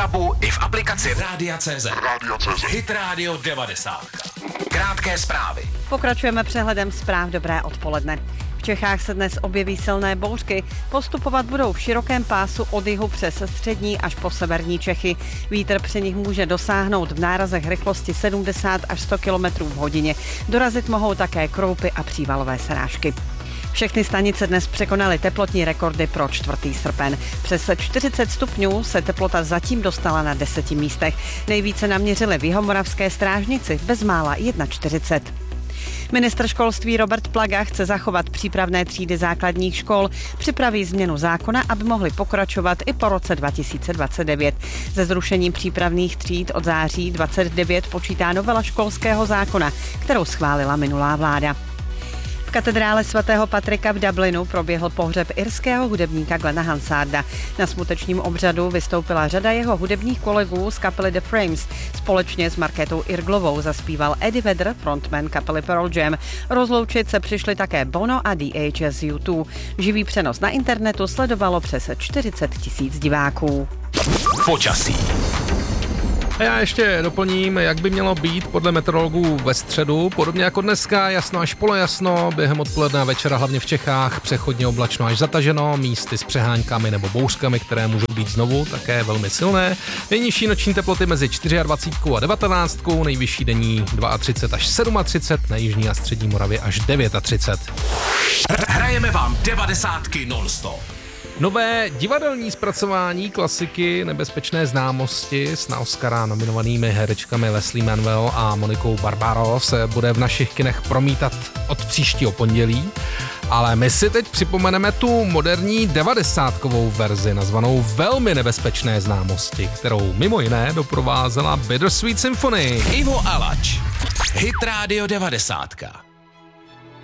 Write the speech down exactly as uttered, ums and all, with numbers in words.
DABu i v aplikaci Rádia tečka cé zet. Hit Radio devadesát. Krátké zprávy. Pokračujeme přehledem zpráv. Dobré odpoledne. V Čechách se dnes objeví silné bouřky. Postupovat budou v širokém pásu od jihu přes střední až po severní Čechy. Vítr při nich může dosáhnout v nárazech rychlosti sedmdesát až sto kilometrů v hodině. Dorazit mohou také kroupy a přívalové srážky. Všechny stanice dnes překonaly teplotní rekordy pro čtvrtý srpen. Přes čtyřicet stupňů se teplota zatím dostala na deseti místech. Nejvíce naměřili v Jihomoravské Strážnici, bezmála čtyřicet jedna. Ministr školství Robert Plaga chce zachovat přípravné třídy základních škol. Připraví změnu zákona, aby mohly pokračovat i po roce dva tisíce dvacet devět. Se zrušením přípravných tříd od září dvacet devět počítá novela školského zákona, kterou schválila minulá vláda. V katedrále svatého Patrika v Dublinu proběhl pohřeb irského hudebníka Glena Hansarda. Na smutečním obřadu vystoupila řada jeho hudebních kolegů z kapely The Frames. Společně s Markétou Irglovou zaspíval Eddie Vedder, frontman kapely Pearl Jam. Rozloučit se přišli také Bono a D H z U dva. Živý přenos na internetu sledovalo přes čtyřicet tisíc diváků. Počasí. A já ještě doplním, jak by mělo být podle meteorologů ve středu. Podobně jako dneska, jasno až polojasno, během odpoledne a večera hlavně v Čechách, přechodně oblačno až zataženo, místy s přeháňkami nebo bouřkami, které můžou být znovu také velmi silné. Nejnižší noční teploty mezi dvacet čtyři a devatenáct, nejvyšší denní třicet dva až třicet sedm, na jižní a střední Moravě až třicet devět. Hrajeme vám devadesátky non-stop. Nové divadelní zpracování klasiky Nebezpečné známosti s na Oscara nominovanými herečkami Leslie Manville a Monikou Barbaro se bude v našich kinech promítat od příštího pondělí. Ale my si teď připomeneme tu moderní devadesátkovou verzi nazvanou Velmi nebezpečné známosti, kterou mimo jiné doprovázela Bittersweet Symphony. Ivo Alač. Hit Radio devadesátka.